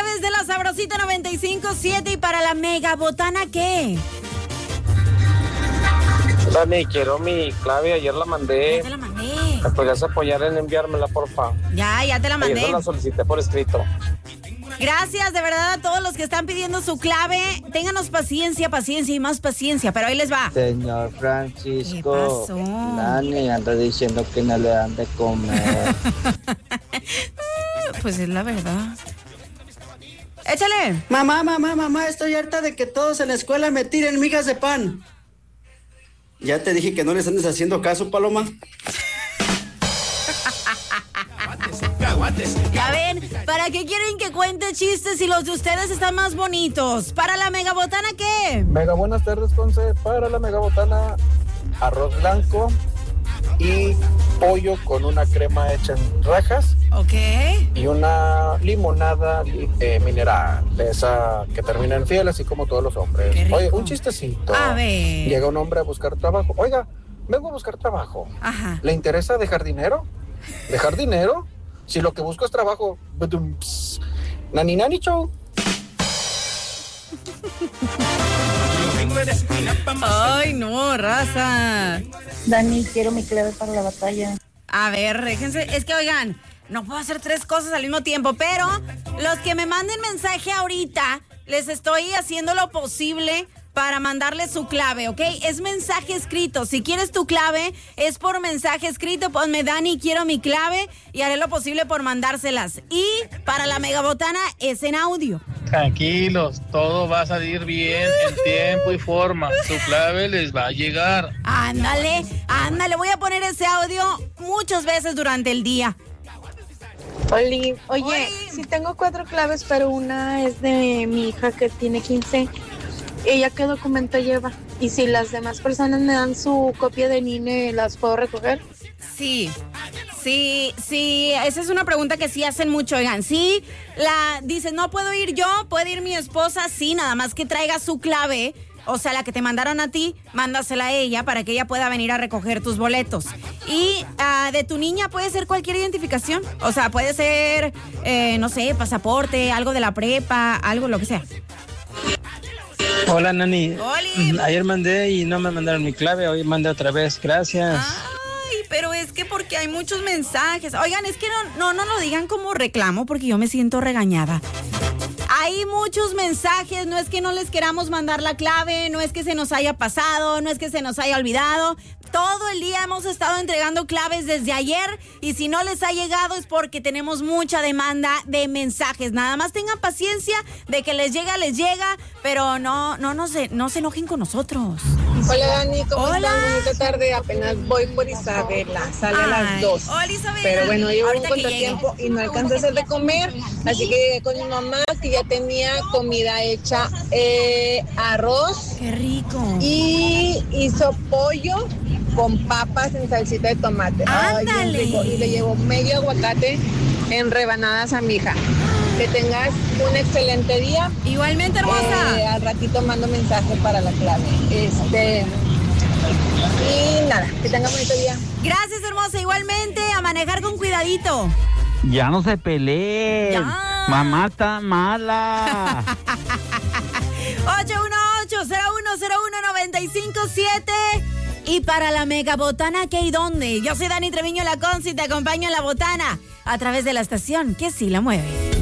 través de la Sabrosita 95.7. ¿Y para la Megabotana qué? Dani, quiero mi clave, ayer la mandé. Ya te la mandé. ¿Me podrías apoyar en enviármela, porfa? Ya te la mandé. Ayer la solicité por escrito. Gracias de verdad a todos los que están pidiendo su clave. Ténganos paciencia y más paciencia, pero ahí les va. Señor Francisco, ¿Qué pasó? Dani anda diciendo que no le dan de comer. Pues es la verdad. Échale. Mamá, estoy harta de que todos en la escuela me tiren migas de pan. Ya te dije que no les andes haciendo caso, Paloma. Ya ven, ¿para qué quieren que cuente chistes si los de ustedes están más bonitos? ¿Para la Megabotana qué? Mega, buenas tardes, Conce. Para la Megabotana, arroz blanco y pollo con una crema hecha en rajas. Ok. Y una limonada mineral, de esa que termina en fiel, así como todos los hombres. Qué rico. Oye, un chistecito. A ver. Llega un hombre a buscar trabajo. Oiga, vengo a buscar trabajo. Ajá. ¿Le interesa dejar dinero? ¿Dejar dinero? Si lo que busco es trabajo. Nani nani show. Ay, no, raza. Dani, quiero mi clave para la batalla. A ver, déjense, es que oigan, no puedo hacer 3 cosas al mismo tiempo, pero los que me manden mensaje ahorita, les estoy haciendo lo posible para mandarles su clave, ¿ok? Es mensaje escrito. Si quieres tu clave, es por mensaje escrito. Ponme, Dani, quiero mi clave y haré lo posible por mandárselas. Y para la Megabotana es en audio. Tranquilos, todo va a salir bien en tiempo y forma. Su clave les va a llegar. Ándale, voy a poner ese audio muchas veces durante el día. Oye, Oli. sí tengo 4 claves, pero una es de mi hija que tiene 15. ¿Ella qué documento lleva? Y si las demás personas me dan su copia de INE, ¿las puedo recoger? Sí, esa es una pregunta que sí hacen mucho, oigan, sí, dicen, no puedo ir yo, puede ir mi esposa, sí, nada más que traiga su clave, o sea, la que te mandaron a ti, mándasela a ella para que ella pueda venir a recoger tus boletos. Y de tu niña puede ser cualquier identificación, o sea, puede ser, no sé, pasaporte, algo de la prepa, algo, lo que sea. Hola, Nani. ¡Oli! Ayer mandé y no me mandaron mi clave, hoy mandé otra vez, gracias. Ay, pero es que porque hay muchos mensajes. Oigan, es que no lo digan como reclamo porque yo me siento regañada. Hay muchos mensajes, no es que no les queramos mandar la clave, no es que se nos haya pasado, no es que se nos haya olvidado. Todo el día hemos estado entregando claves desde ayer y si no les ha llegado es porque tenemos mucha demanda de mensajes. Nada más tengan paciencia de que les llega, pero no se enojen con nosotros. Hola Dani, ¿cómo Hola. estás? Bonita tarde, apenas voy por Isabela, sale a las 2. Hola, Isabela. Pero bueno, llevo un Ahorita que contratiempo y no alcancé a hacer de comer, así que llegué con mi mamá que ya tenía comida hecha, arroz. Qué rico. Y hizo pollo con papas en salsita de tomate. Ay, bien ¡Ándale! rico. Y le llevo medio aguacate en rebanadas a mi hija. Que tengas un excelente día. Igualmente, hermosa. Al ratito mando mensaje para la clave. Y nada, que tenga bonito día. Gracias, hermosa. Igualmente, a manejar con cuidadito. Ya no se peleen. Ya. Mamá está mala. 818-0101-957. Y para la Megabotana, ¿qué y dónde? Yo soy Dani Treviño La Conci y te acompaño en la botana a través de la estación que sí la mueve.